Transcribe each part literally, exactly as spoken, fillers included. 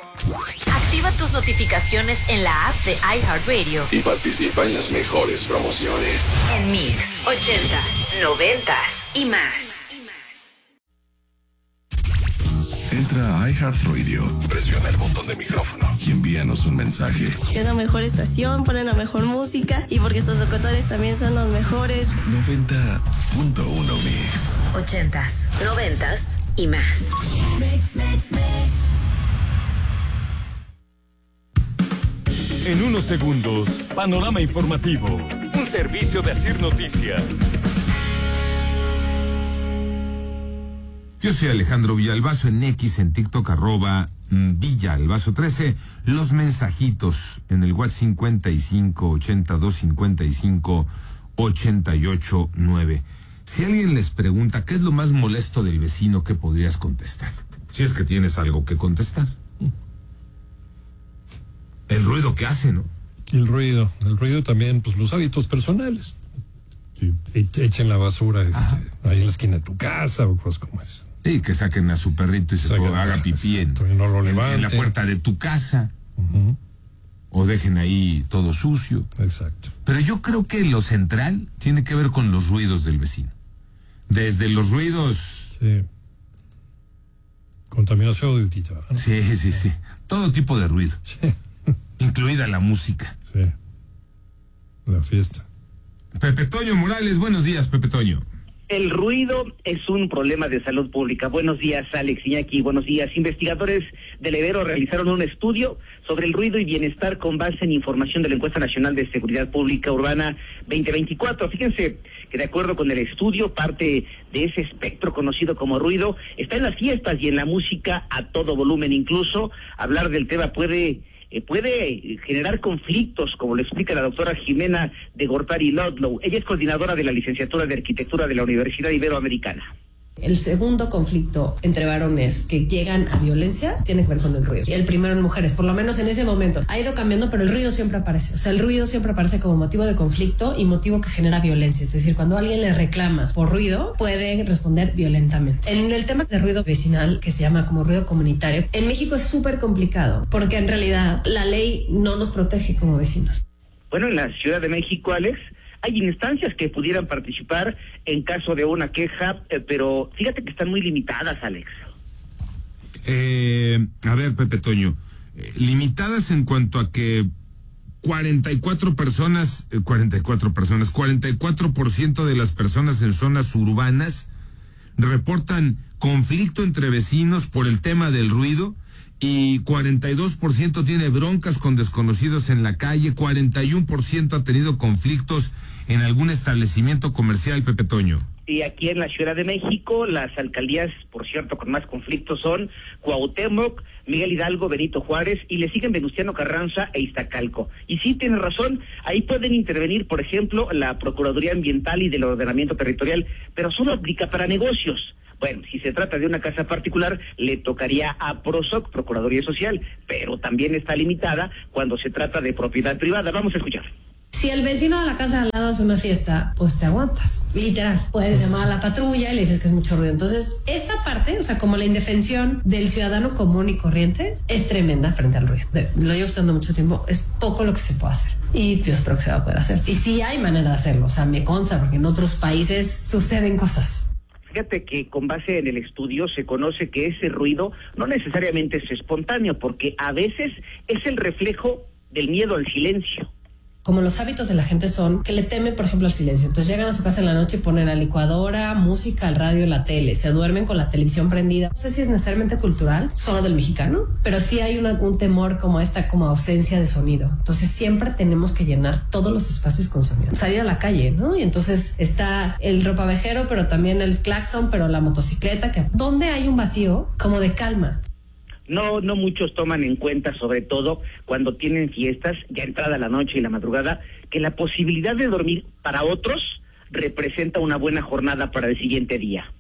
Activa tus notificaciones en la app de iHeartRadio y participa en las mejores promociones. En Mix, ochentas, noventas y más. Entra a iHeartRadio, presiona el botón de micrófono y envíanos un mensaje. Es la mejor estación, ponen la mejor música y porque sus locutores también son los mejores. noventa punto uno Mix. Ochentas, noventas y más. Mix, mix, mix. En unos segundos, panorama informativo, un servicio de Asir Noticias. Yo soy Alejandro Villalbazo en X, en TikTok, arroba Villalbazo trece. Los mensajitos en el WhatsApp cincuenta y cinco, ochenta y dos, cincuenta y cinco, ochenta y ocho, nueve. Si alguien les pregunta qué es lo más molesto del vecino, ¿qué podrías contestar? Si es que tienes algo que contestar. El ruido que hace, ¿no? El ruido, el ruido también, pues los hábitos personales. Sí, echen la basura este, ahí en la esquina de tu casa o cosas como eso. Sí, que saquen a su perrito y se Saquen, pueda, haga pipí en, no lo en, en la puerta de tu casa. Uh-huh. O dejen ahí todo sucio. Exacto. Pero yo creo que lo central tiene que ver con los ruidos del vecino. Desde los ruidos... Sí. Contaminación auditiva, ¿no? Sí, sí, sí. Todo tipo de ruido. Sí. Incluida la música. Sí. La fiesta. Pepe Toño Morales, buenos días, Pepe Toño. El ruido es un problema de salud pública. Buenos días, Alex Iñaki, buenos días. Investigadores del Ibero realizaron un estudio sobre el ruido y bienestar con base en información de la Encuesta Nacional de Seguridad Pública Urbana veinte veinticuatro. Fíjense que de acuerdo con el estudio, parte de ese espectro conocido como ruido está en las fiestas y en la música a todo volumen. Incluso hablar del tema puede... Eh, puede generar conflictos, como lo explica la doctora Jimena de Gortari Ludlow. Ella es coordinadora de la licenciatura de Arquitectura de la Universidad Iberoamericana. El segundo conflicto entre varones que llegan a violencia tiene que ver con el ruido. Y el primero en mujeres, por lo menos en ese momento. Ha ido cambiando, pero el ruido siempre aparece. O sea, el ruido siempre aparece como motivo de conflicto y motivo que genera violencia. Es decir, cuando alguien le reclama por ruido, puede responder violentamente. En el tema de ruido vecinal, que se llama como ruido comunitario, en México es súper complicado, porque en realidad la ley no nos protege como vecinos. Bueno, en la Ciudad de México, Alex, hay instancias que pudieran participar en caso de una queja, eh, pero fíjate que están muy limitadas, Alex. Eh, a ver, Pepe Toño, eh, limitadas en cuanto a que cuarenta y cuatro personas, eh, cuarenta y cuatro personas, cuarenta y cuatro por ciento de las personas en zonas urbanas reportan conflicto entre vecinos por el tema del ruido, y cuarenta y dos por ciento tiene broncas con desconocidos en la calle, cuarenta y uno por ciento ha tenido conflictos en algún establecimiento comercial, Pepe Toño. Y aquí en la Ciudad de México, las alcaldías, por cierto, con más conflictos son Cuauhtémoc, Miguel Hidalgo, Benito Juárez, y le siguen Venustiano Carranza e Iztacalco. Y sí, tiene razón, ahí pueden intervenir, por ejemplo, la Procuraduría Ambiental y del Ordenamiento Territorial, pero solo aplica para negocios. Bueno, si se trata de una casa particular, le tocaría a PROSOC, Procuraduría Social, pero también está limitada cuando se trata de propiedad privada. Vamos a escuchar. Si el vecino de la casa de al lado hace una fiesta, pues te aguantas, literal. Puedes llamar a la patrulla y le dices que es mucho ruido. Entonces, esta parte, o sea, como la indefensión del ciudadano común y corriente, es tremenda frente al ruido. Lo llevo usando mucho tiempo, es poco lo que se puede hacer. Y yo espero que se va a poder hacer. Y sí hay manera de hacerlo, o sea, me consta, porque en otros países suceden cosas. Fíjate que con base en el estudio se conoce que ese ruido no necesariamente es espontáneo, porque a veces es el reflejo del miedo al silencio. Como los hábitos de la gente son que le temen, por ejemplo, al silencio. Entonces llegan a su casa en la noche y ponen la licuadora, música, el radio, la tele. Se duermen con la televisión prendida. No sé si es necesariamente cultural, solo del mexicano, pero sí hay una, un temor como esta, como ausencia de sonido. Entonces siempre tenemos que llenar todos los espacios con sonido. Salir a la calle, ¿no? Y entonces está el ropavejero, pero también el claxon, pero la motocicleta. Que ¿dónde hay un vacío como de calma? No, no muchos toman en cuenta, sobre todo cuando tienen fiestas, ya entrada la noche y la madrugada, que la posibilidad de dormir para otros representa una buena jornada para el siguiente día.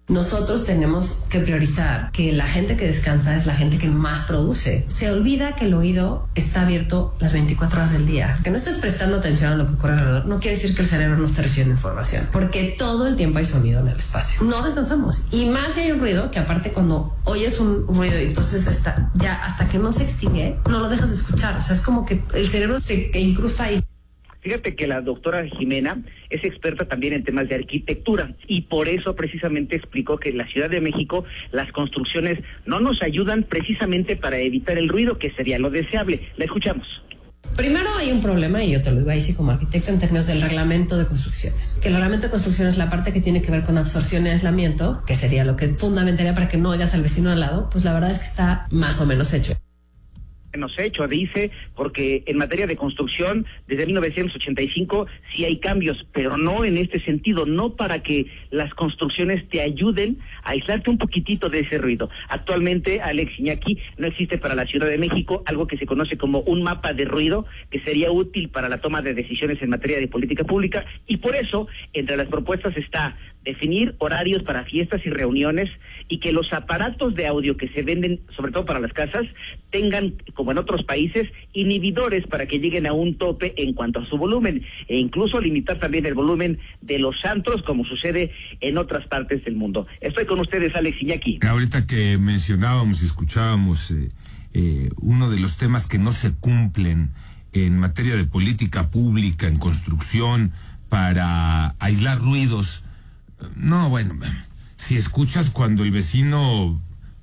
Nosotros tenemos que priorizar que la gente que descansa es la gente que más produce. Se olvida que el oído está abierto las veinticuatro horas del día. Que no estés prestando atención a lo que ocurre alrededor no quiere decir que el cerebro no esté recibiendo información, porque todo el tiempo hay sonido en el espacio. No descansamos. Y más si hay un ruido, que aparte cuando oyes un ruido y entonces está, ya hasta que no se extingue, no lo dejas de escuchar. O sea, es como que el cerebro se incrusta ahí. Fíjate que la doctora Jimena es experta también en temas de arquitectura y por eso precisamente explicó que en la Ciudad de México las construcciones no nos ayudan precisamente para evitar el ruido, que sería lo deseable. La escuchamos. Primero hay un problema, y yo te lo digo ahí sí como arquitecto, en términos del reglamento de construcciones. Que el reglamento de construcciones, la parte que tiene que ver con absorción y aislamiento, que sería lo que fundamentaría para que no oigas al vecino al lado, pues la verdad es que está más o menos hecho. Menos hecho, dice, porque en materia de construcción, desde mil novecientos ochenta y cinco sí hay cambios, pero no en este sentido, no para que las construcciones te ayuden a aislarte un poquitito de ese ruido. Actualmente, Alex Iñaki, no existe para la Ciudad de México algo que se conoce como un mapa de ruido, que sería útil para la toma de decisiones en materia de política pública, y por eso, entre las propuestas está definir horarios para fiestas y reuniones, y que los aparatos de audio que se venden, sobre todo para las casas, tengan, como en otros países, inhibidores para que lleguen a un tope en cuanto a su volumen, e incluso limitar también el volumen de los antros, como sucede en otras partes del mundo. Estoy con ustedes, Alex Iñaki. Ahorita que mencionábamos y escuchábamos eh, eh, uno de los temas que no se cumplen en materia de política pública, en construcción, para aislar ruidos. No, bueno, si escuchas cuando el vecino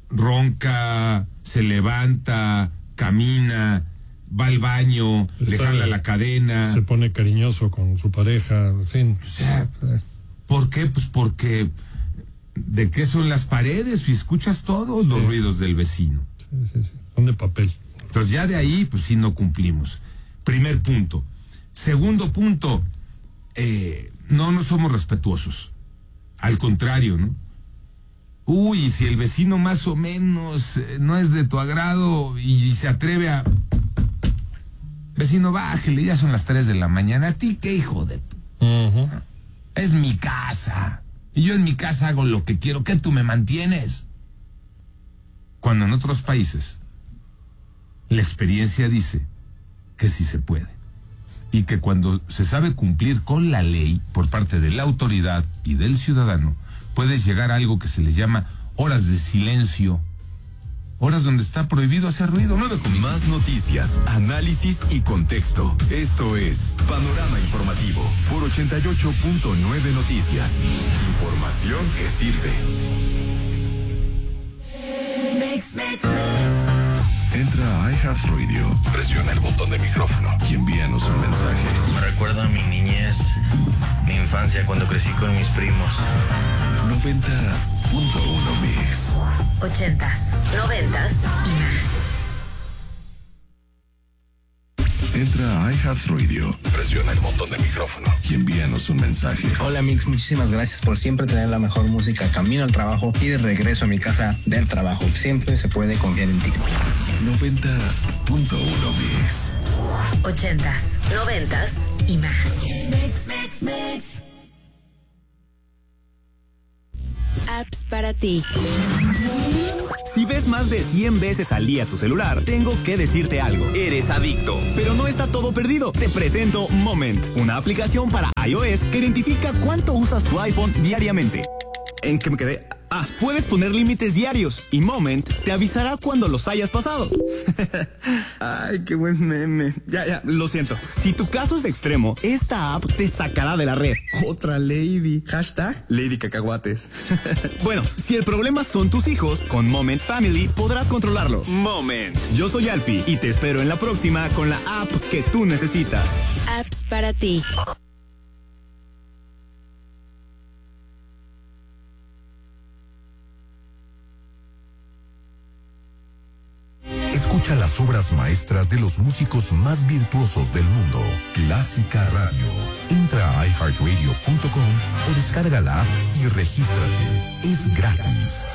ronca, se levanta, camina, va al baño, Está le jala la cadena, se pone cariñoso con su pareja, en fin. O sea, ¿por qué? Pues porque ¿de qué son las paredes? Si escuchas todos los Sí. ruidos del vecino. Sí, sí, sí. Son de papel. Entonces ya de ahí, pues sí no cumplimos. Primer punto. Segundo punto, eh, no, no somos respetuosos. Al contrario, ¿no? Uy, si el vecino más o menos eh, no es de tu agrado y se atreve a... Vecino, bájale, ya son las tres de la mañana. ¿A ti qué, hijo de tu? Uh-huh. Es mi casa. Y yo en mi casa hago lo que quiero. ¿Qué tú me mantienes? Cuando en otros países la experiencia dice que sí se puede. Y que cuando se sabe cumplir con la ley por parte de la autoridad y del ciudadano, puedes llegar a algo que se les llama horas de silencio. Horas donde está prohibido hacer ruido, ¿no? De Más noticias, análisis y contexto. Esto es Panorama Informativo por ochenta y ocho punto nueve Noticias. Información que sirve. Mix, mix, mix. Entra a iHeartRadio, presiona el botón de micrófono y envíanos un mensaje. Me recuerda a mi niñez, mi infancia cuando crecí con mis primos. noventa punto uno Mix. Ochentas, noventas y más. Entra a iHeartRadio, presiona el botón de micrófono y envíanos un mensaje. Hola Mix, muchísimas gracias por siempre tener la mejor música camino al trabajo y de regreso a mi casa del trabajo. Siempre se puede confiar en ti. noventa punto uno Mix. Ochentas, noventas y más. Mix, mix, mix. Apps para ti. Si ves más de cien veces al día tu celular, tengo que decirte algo. Eres adicto. Pero no está todo perdido. Te presento Moment, una aplicación para iOS que identifica cuánto usas tu iPhone diariamente. ¿En qué me quedé? Ah, puedes poner límites diarios y Moment te avisará cuando los hayas pasado. Ay, qué buen meme. Ya, ya, lo siento. Si tu caso es extremo, esta app te sacará de la red. Otra lady. Hashtag Lady Cacahuates. Bueno, si el problema son tus hijos, con Moment Family podrás controlarlo. Moment. Yo soy Alfie y te espero en la próxima con la app que tú necesitas. Apps para ti. Escucha las obras maestras de los músicos más virtuosos del mundo. Clásica Radio. Entra a i heart radio punto com o descarga la app y regístrate. Es gratis.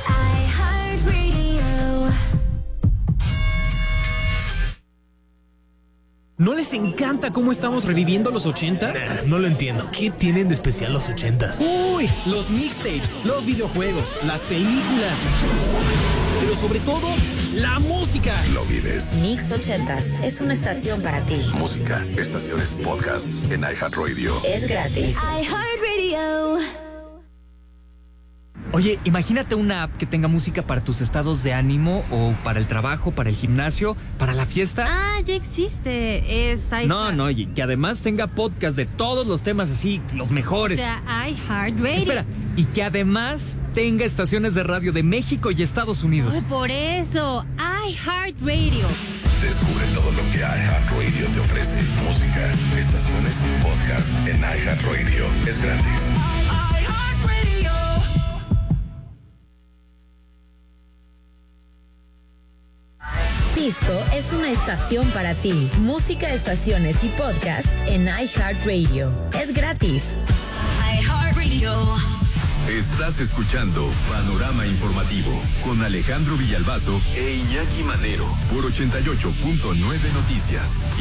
iHeartRadio. ¿No les encanta cómo estamos reviviendo los ochenta? Nah, no lo entiendo. ¿Qué tienen de especial los ochentas? Uy, los mixtapes, los videojuegos, las películas. Pero sobre todo, la música. Lo vives. Mix ochentas es una estación para ti. Música, estaciones, podcasts en iHeartRadio. Es gratis. iHeartRadio. Oye, imagínate una app que tenga música para tus estados de ánimo o para el trabajo, para el gimnasio, para la fiesta. Ah, ya existe. Es iHeart. No, no, y que además tenga podcast de todos los temas así, los mejores. O sea, iHeartRadio. Espera, y que además tenga estaciones de radio de México y Estados Unidos. Oh, por eso, iHeartRadio. Descubre todo lo que iHeartRadio te ofrece. Música, estaciones, podcast en iHeartRadio. Es gratis. Disco es una estación para ti. Música, estaciones y podcast en iHeartRadio. Es gratis. iHeartRadio. Estás escuchando Panorama Informativo con Alejandro Villalbazo e Iñaki Manero por ochenta y ocho punto nueve Noticias.